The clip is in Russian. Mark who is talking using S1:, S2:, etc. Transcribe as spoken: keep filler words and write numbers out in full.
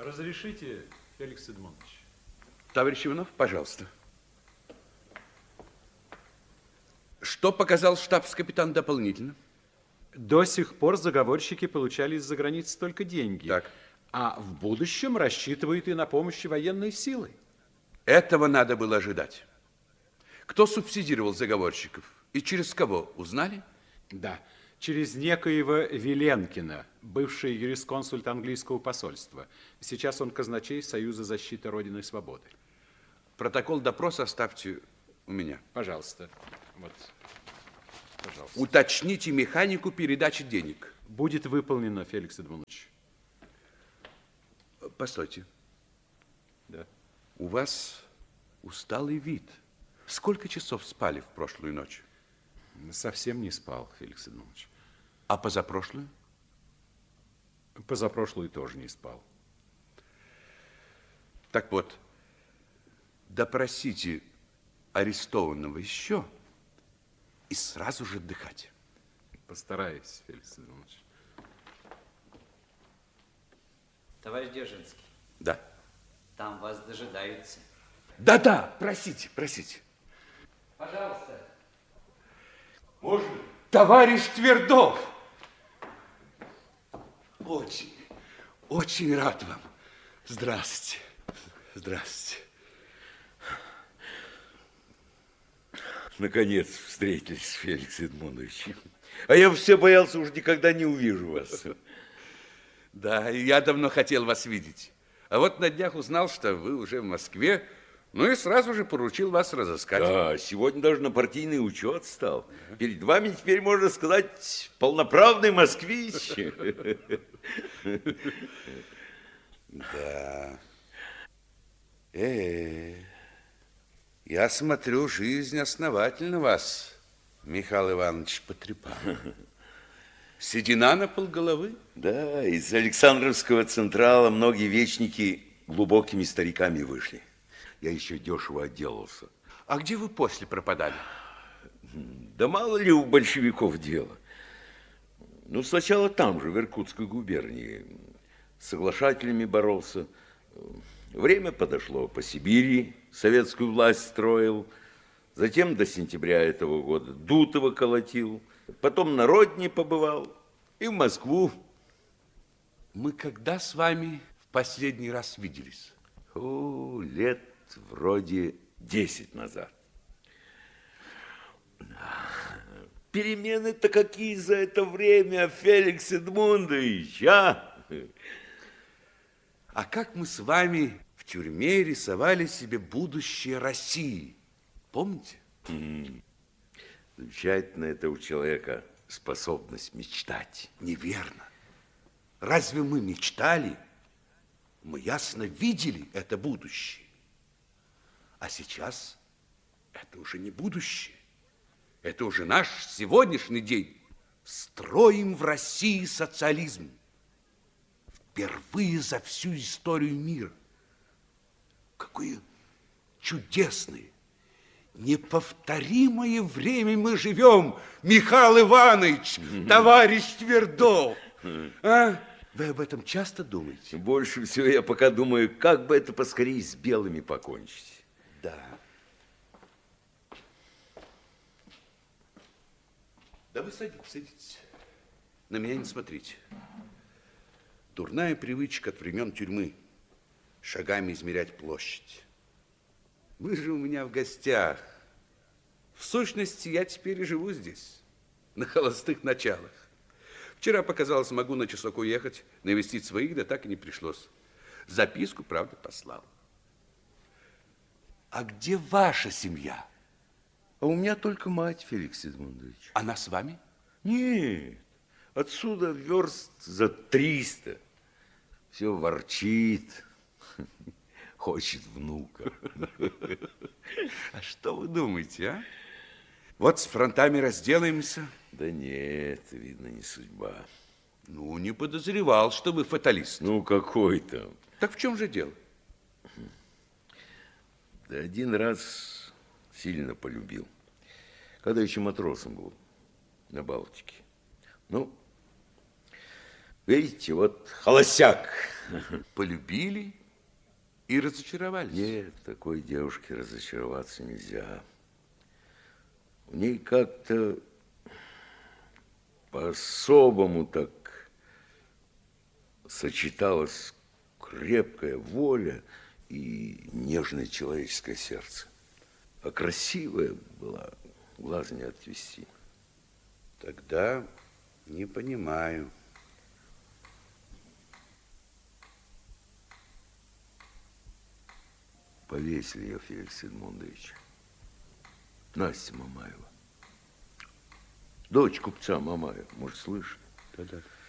S1: Разрешите, Феликс Эдмондович?
S2: Товарищ Иванов, пожалуйста. Что показал штабс-капитан дополнительно?
S1: До сих пор заговорщики получали из-за границы только деньги.
S2: Так.
S1: А в будущем рассчитывают и на помощь военной силой.
S2: Этого надо было ожидать. Кто субсидировал заговорщиков? И через кого? Узнали?
S1: Да, через некоего Виленкина, бывший юрисконсульт английского посольства. Сейчас он казначей Союза защиты Родины и Свободы.
S2: Протокол допроса оставьте у меня.
S1: Пожалуйста. Вот. Пожалуйста.
S2: Уточните механику передачи денег.
S1: Будет выполнено, Феликс Эдмондович.
S2: Постойте.
S1: Да.
S2: У вас усталый вид. Сколько часов спали в прошлую ночь?
S1: Совсем не спал, Феликс Эдмондович.
S2: А позапрошлую?
S1: Позапрошлую тоже не спал.
S2: Так вот, допросите арестованного еще и сразу же отдыхать.
S1: Постараюсь, Феликс Эдмондович.
S3: Товарищ Дзержинский.
S2: Да.
S3: Там вас дожидаются.
S2: Да-да, просите, просите.
S3: Пожалуйста.
S2: Можно? Товарищ Твердов! Очень, очень рад вам. Здравствуйте. Здравствуйте.
S4: Наконец встретились, Феликс Эдмондович. А я все боялся, уж никогда не увижу вас.
S2: Да, я давно хотел вас видеть. А вот на днях узнал, что вы уже в Москве, ну и сразу же поручил вас разыскать.
S4: Да, сегодня даже на партийный учет стал. Перед вами теперь, можно сказать, полноправный москвич.
S2: Да. Э, я смотрю, жизнь основательно вас, Михаил Иванович, потрепала. Седина на полголовы?
S4: Да, из Александровского Централа многие вечники глубокими стариками вышли. Я еще дешево отделался.
S2: А где вы после пропадали?
S4: Да мало ли у большевиков дело. Ну, сначала там же, в Иркутской губернии. С соглашателями боролся. Время подошло, по Сибири советскую власть строил. Затем до сентября этого года Дутова колотил. Потом на родине побывал и в Москву.
S2: Мы когда с вами в последний раз виделись?
S4: О, лет вроде десять назад. Перемены-то какие за это время, Феликс Эдмундович, а?
S2: А как мы с вами в тюрьме рисовали себе будущее России? Помните?
S4: Замечательно это у человека способность мечтать.
S2: Неверно. Разве мы мечтали? Мы ясно видели это будущее. А сейчас это уже не будущее. Это уже наш сегодняшний день. Строим в России социализм. Впервые за всю историю мира. Какое чудесное, неповторимое время мы живем, Михаил Иванович, товарищ Твердов. А? Вы об этом часто думаете?
S4: Больше всего я пока думаю, как бы это поскорее с белыми покончить.
S2: Да. Да вы садитесь, садитесь. На меня не смотрите. Дурная привычка от времен тюрьмы. Шагами измерять площадь. Вы же у меня в гостях. В сущности, я теперь и живу здесь, на холостых началах. Вчера показалось, могу на часок уехать, навестить своих, да так и не пришлось. Записку, правда, послал. А где ваша семья?
S4: А у меня только мать, Феликс Эдмундович.
S2: Она с вами?
S4: Нет, отсюда верст за триста. Все ворчит, хочет внука.
S2: А что вы думаете, а? Вот с фронтами разделаемся.
S4: Да нет, видно, не судьба.
S2: Ну, не подозревал, что вы фаталист.
S4: Ну, какой там?
S2: Так в чем же дело?
S4: Да один раз сильно полюбил, когда еще матросом был на Балтике. Ну, видите, вот холостяк
S2: Полюбили и разочаровались.
S4: Нет, такой девушке разочароваться нельзя. У ней как-то по-особому так сочеталась крепкая воля и нежное человеческое сердце. А красивая была, глаз не отвести.
S2: Тогда не понимаю.
S4: Повесили ее, Феликс Эдмундович. Настя Мамаева. Дочь купца Мамаева, может, слышали?
S2: Да-да.